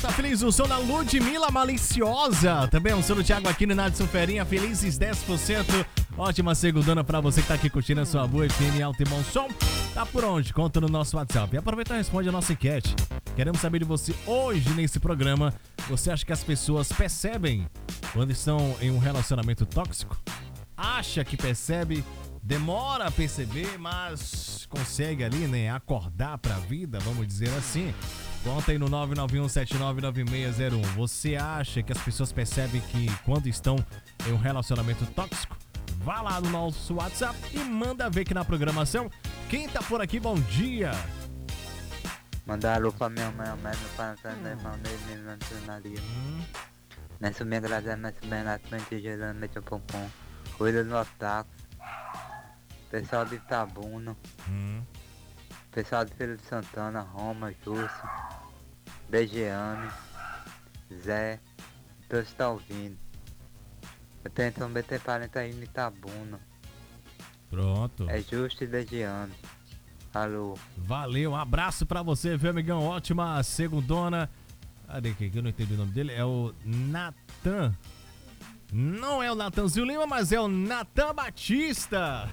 Tá feliz? O som da Ludmilla Maliciosa. Também o som do Thiago Aquino e Nadson Ferinha. Felizes 10%. Ótima segundona pra você que tá aqui curtindo a sua boa FM Alto e Bom Som. Tá por onde? Conta no nosso WhatsApp. E aproveita e responde a nossa enquete. Queremos saber de você hoje nesse programa. Você acha que as pessoas percebem quando estão em um relacionamento tóxico? Acha que percebe? Demora a perceber, mas consegue ali, né, acordar pra vida, vamos dizer assim. Conta aí no 991799601. Você acha que as pessoas percebem que quando estão em um relacionamento tóxico? Vá lá no nosso WhatsApp e manda ver aqui na programação. Quem tá por aqui, bom dia. Mandar alô pra minha mãe, mas não para meu irmão, nem me nacionaria. Nessa minha graça, nessa minha nascimento, gerando, mete o pompom. Coisa no otaku. Pessoal de Itabuna. Pessoal de Feira de Santana, Roma, Júcio, Bejeane, Zé, todos estão ouvindo. Eu tenho também ter parente aí em Itabuna. Pronto. É Justo e Bejeane. Alô. Valeu, um abraço pra você, viu, amigão? Ótima segundona. Cadê aqui? Que eu não entendi o nome dele. É o Natan. Não é o Natanzinho Lima, mas é o Natan Batista.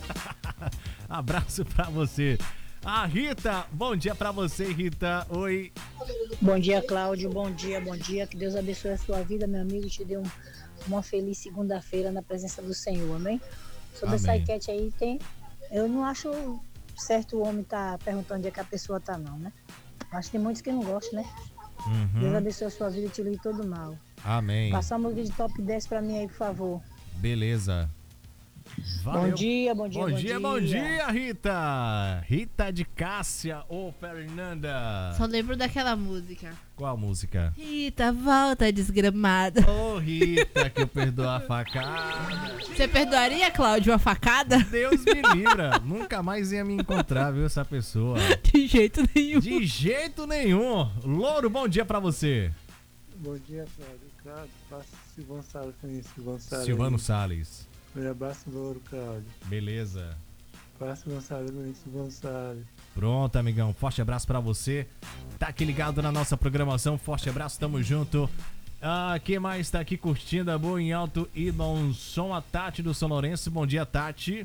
Abraço pra você. A Rita, bom dia pra você, Rita. Oi. Bom dia, Cláudio. Bom dia. Que Deus abençoe a sua vida, meu amigo. Te dê uma feliz segunda-feira na presença do Senhor, amém? Sobre essa enquete aí, eu não acho certo o homem tá perguntando onde é que a pessoa tá, não, né? Acho que tem muitos que não gostam, né? Deus abençoe a sua vida e te livre de todo mal. Amém. Passar uma música de top 10 pra mim aí, por favor. Beleza. Valeu. Bom dia, Bom dia, Rita. Rita de Cássia ou Fernanda. Só lembro daquela música. Qual música? Rita, volta desgramada. Ô, Rita, que eu perdoo a facada. Você perdoaria, Cláudio, a facada? Deus me livra. Nunca mais ia me encontrar, viu, essa pessoa. De jeito nenhum. De jeito nenhum. Louro, bom dia pra você. Bom dia, Cláudio. Passa Silvano Salles também, Silvano Salles. Um abraço, Louro, Cláudio. Beleza. Passa Silvano Salles. Pronto, amigão. Forte abraço pra você. Tá aqui ligado na nossa programação. Forte abraço, tamo junto. Quem mais tá aqui curtindo a boa em alto e bom som? A Tati do São Lourenço. Bom dia, Tati.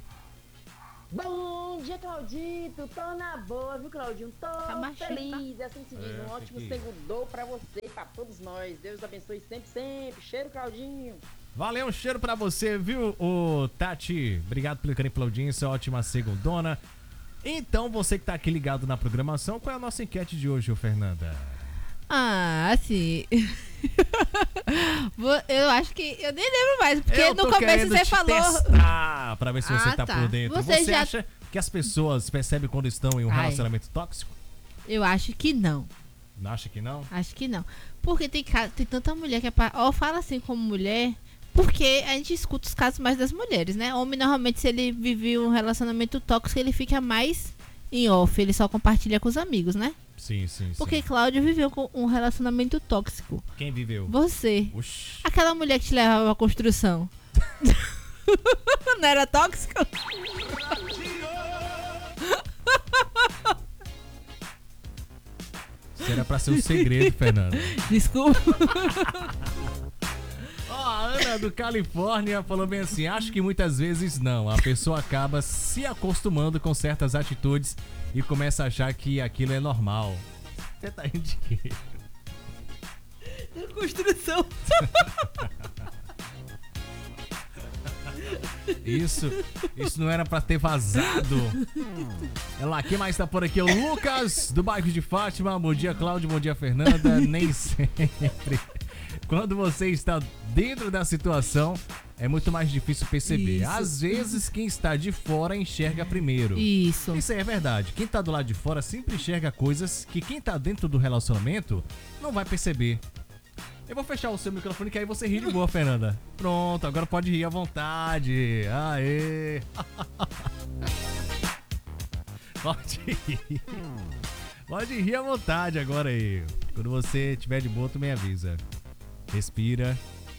Bom dia, Claudito. Tô na boa, viu, Claudinho? Tô feliz. É assim que se diz. Um ótimo segundou pra você e pra todos nós. Deus abençoe sempre, sempre. Cheiro, Claudinho. Valeu, um cheiro pra você, viu, ô Tati? Obrigado pelo carinho, pela audiência. Ótima segundona. Então, você que tá aqui ligado na programação, qual é a nossa enquete de hoje, ô Fernanda? Sim. Eu acho que... Eu nem lembro mais, porque no começo você falou... Testar pra ver se você tá por dentro. Você já... acha que as pessoas percebem quando estão em um relacionamento tóxico? Eu acho que não. Não acha que não? Acho que não. Porque tem tanta mulher que fala assim como mulher... Porque a gente escuta os casos mais das mulheres, né? Homem, normalmente, se ele vive um relacionamento tóxico, ele fica mais em off. Ele só compartilha com os amigos, né? Sim. Porque Cláudio viveu com um relacionamento tóxico. Quem viveu? Você. Oxi. Aquela mulher que te levava à construção. Não era tóxico? Isso era pra ser um segredo, Fernanda. Desculpa. A Ana do Califórnia falou bem assim: acho que muitas vezes não. A pessoa acaba se acostumando com certas atitudes e começa a achar que aquilo é normal. Você tá indo de quê? Da construção. Isso não era pra ter vazado. É lá, quem mais tá por aqui? O Lucas, do bairro de Fátima. Bom dia, Cláudio. Bom dia, Fernanda. Nem sempre. Quando você está dentro da situação, é muito mais difícil perceber. Isso. Às vezes, quem está de fora enxerga primeiro. Isso aí é verdade. Quem tá do lado de fora sempre enxerga coisas que quem tá dentro do relacionamento não vai perceber. Eu vou fechar o seu microfone que aí você ri de boa, Fernanda. Pronto, agora pode rir à vontade. Aê! Pode rir. Pode rir à vontade agora aí. Quando você estiver de boa, tu me avisa. Respira.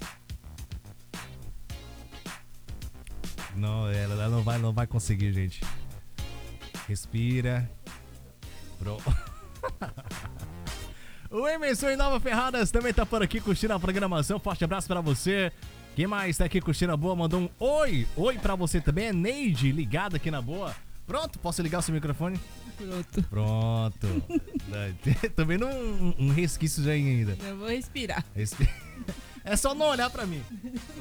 Não, ela não vai conseguir, gente. Respira. Pronto. O Emerson em Nova Ferradas também tá por aqui curtindo a programação. Forte abraço pra você. Quem mais tá aqui curtindo a boa? Mandou um oi. Oi pra você também. É Neide, ligada aqui na boa. Pronto, posso ligar o seu microfone? Pronto. Também não resquício já ainda. Eu vou respirar. É só não olhar pra mim.